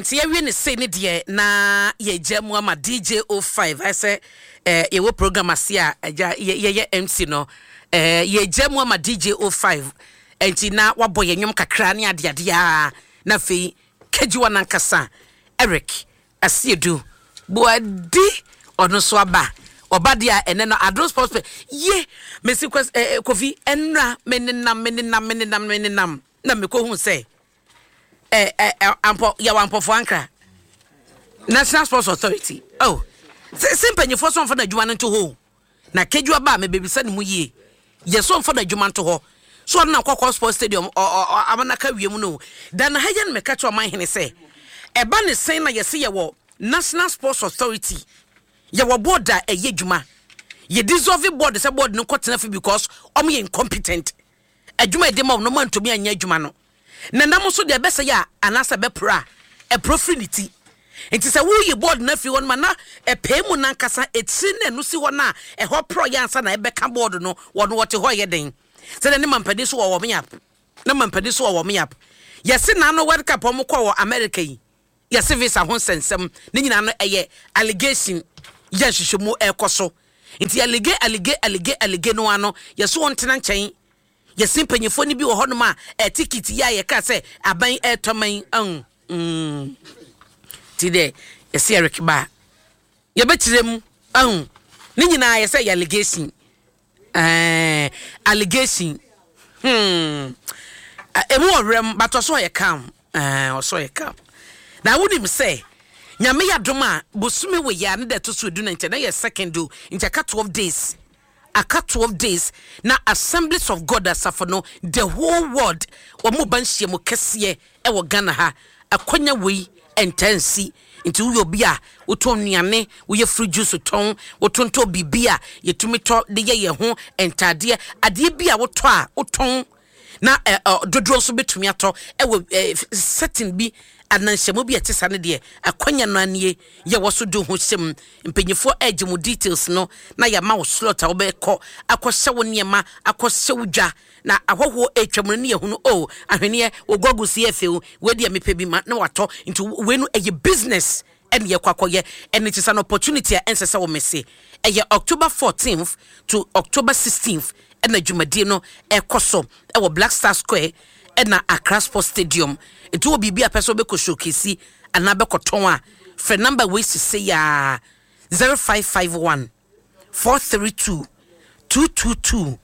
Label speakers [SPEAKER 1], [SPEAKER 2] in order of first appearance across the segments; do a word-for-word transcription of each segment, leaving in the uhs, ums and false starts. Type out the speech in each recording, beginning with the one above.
[SPEAKER 1] nti ye ne say ne de na ye jamu ama D J oh five I say eh ye wo program ase a ye ye M C no eh ye jamu ama D J oh five enti na wabo ye nwom kakra ne ade ade a na fei kejiwa nankasa Eric Asiedu Boadi ono so aba obadia ene no adro sports ye mesi kofi enra menenam menenam menenam menenam na meko hu say eh eh ampo ya wampofo ankra National Sports Authority oh simple you for some for the adwuma nto ho na kedwa ba me bebisa ne mu yie ye so for the adwuma nto ho so na kwakwa sports stadium amanaka wiem no dan haye ne meka cho man hene say eba ne sen na ye se ye wo National Sports Authority ye wo board a eye adwuma ye dissolve board say board no kwotena fi because omo ye incompetent adwuma e dem no man to me anya adwuma no na nam so de bese ya anasa be pra e profinity enti se wo ye board na fi won ma na e pay mu na nkasa etri na no si ho na e ho pro ya ansa na e be ka board no wono wote ho ye den se de ne mampade so wo wo me yap na mampade so wo me yap yesi na no World Cup omo kwa wo America yi yesi visa ho sensem ne nyina no eye allegation ya hwehwemu e koso enti allegate allegate allegate allegate no ano yeso wontena nchen yesi mpanyefo ni bi wo hono ma e ticket ya ye ka se aban e toman an mm tide yesi Eric ba ye betirem an ne nyina yesi allegation eh allegation hmm emu orem batoso ye kam eh oso ye kam na wonim say nyame ya doma bosume we ya ne de to so edu na nche na ye second do nche ka twelve days aka twelve days na Assemblies of God asafo no the whole world omo banhye mo kese e wo Ghana ha akonya we intensi nti wo obi a woton nuane wo ye free juice ton wotonto bibia yetumi to de ye ye ho entade ade bia woto a woton na dodro so betumi ato e wo setting bi ananhyemo bi etesa ne de akonya no anie ye wo so do ho hyem mpenyefo agemu details no na ya ma wo slot a wo be kɔ akɔhye wo niema akɔhye wo dwa na ahoho etwamno ne yehunu o ahwene wo gogusi efew we de mepe bi ma na wato into we no eye business and ye kwakoye and it is an opportunity ensesa wo mese eye October fourteenth to October sixteenth and adwumadi no ekoso e wo Black Star Square and na Accra Sports Stadium it will be a person be ko showcase anabe koton a for number we say ya zero five five one four three two two two two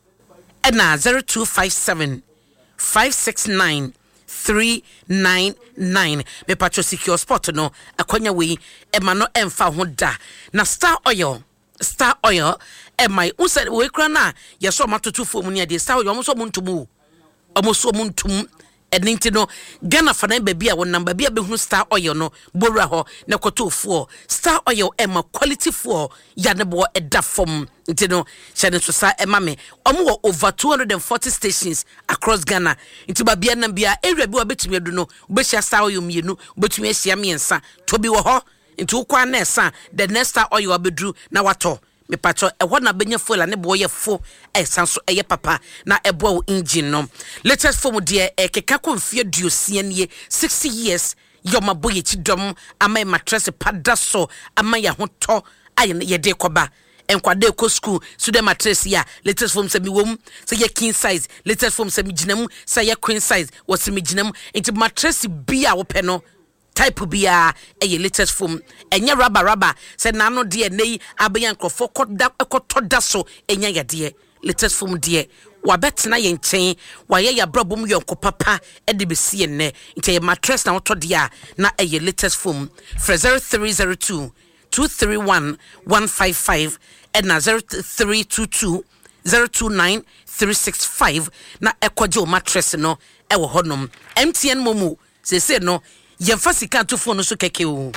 [SPEAKER 1] and na zero two five seven five six nine three nine nine me patro secure sport no akonya we e ma no emfa ho da na Star Oil Star Oil e my unsaid we kra na ye so matoto fom ne de Star Oil omo so muntumu omo so muntum eninti no Ghana fana baby a won number bia be hu Star Oil no bora ho na koto fo Star Oil e ma quality fo ya ne bo e da fom nti no chene so sa e ma me omo wo over two hundred forty stations across Ghana nti ba bia na bia area bi obetumi edu no obehia Star Oil mienu obetumi ahia miensa to bi wo ho nti wo kwa na esa the next Star Oil abedru na wato me patro e ho na benya fuel ne bo ye fo e sanso e ye papa na e bo engine no latest form de e keka konfie duosia ne sixty years yo maboye chidom ama mattress pada so ama ya hoto aye ye de koba enkwade ko school so de mattress ya latest form se mi wom se ye king size latest form se mi ginam se ye queen size wo se mi ginam enti mattress bia wo pe no type bia e latest form enya rubber rubber se na no de nei abayan krofo koda ekotoda so enya ye de latest form de wa betena ye nchen wa ye ya brabom yonko papa e de besie ne nti mattress na woto de a na e latest form for zero three zero two two three one one five five and na zero three two two zero two nine three six five na ekoje o mattress no e wo honom M T N momo se se no yemfa sika to phone so keke o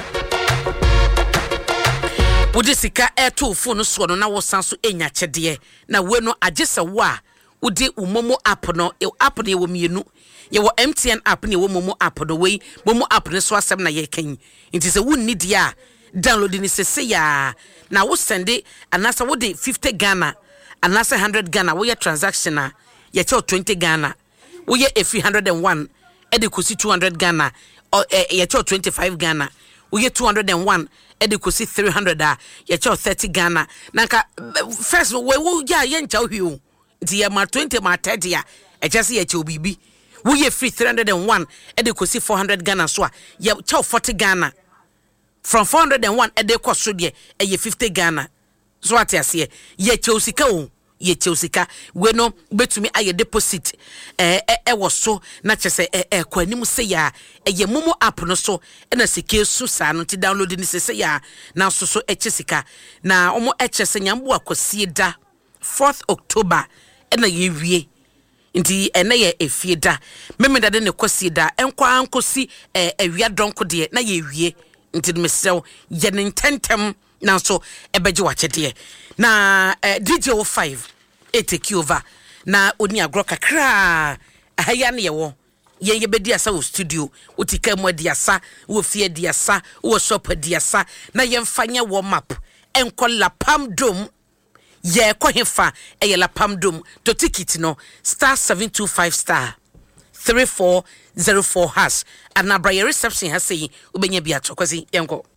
[SPEAKER 1] wodi sika e to phone so no na wo san so enya kyede na we no agese wo a wodi umomo app no app no wo mienu ye wo M T N app no wo momo app no we momo app no so asem na ye kan nti se wonni dia download ni sese ya na wo send anasa wo de fifty Ghana anasa one hundred Ghana wo ye transaction na ye che twenty Ghana wo ye efi one hundred and one e de kosi two hundred Ghana ye cho twenty-five Ghana we two hundred one ede kosi three hundred a ye cho thirty Ghana nanka first we wo ya ye ncha hwi nti ye ma twenty ma thirty a e just ye cho bibi we ye free three hundred one ede kosi four hundred Ghana so a ye cho forty Ghana from four hundred one ede koso de e ye fifty Ghana so ati ase ye cho sika o ye chelsika we no betumi aye deposit eh eh wo so na chese eh eh kwanim se ya eye mumu app no so na sike su sa no ti download ni se ya na so so eche sika na omo eche se nyambo akosie da fourth October na ye wie nti ene ye efie da memeda de ne kosie da enkwa ankosi eh awia donko de na ye wie nti me sew ye ne tentem na so ebeje wachede na uh, D J O five e take over na oni agro kakra ahaya ne yewo ye ye bedi asa wo studio utika mu adi asa wo fie adi asa wo shop adi asa na ye mfanya wo map enko la pam dom ye ko hefa e ye la pam dom to ticket no star seven two five star three four zero four hash and na bra reception ha sei ubenya bi atokwasi yenko